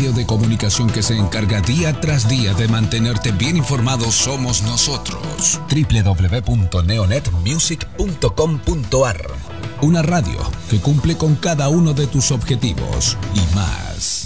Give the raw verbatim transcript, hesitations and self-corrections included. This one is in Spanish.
medio de comunicación que se encarga día tras día de mantenerte bien informado somos nosotros. doble u doble u doble u punto neonet music punto com punto a r. Una radio que cumple con cada uno de tus objetivos y más.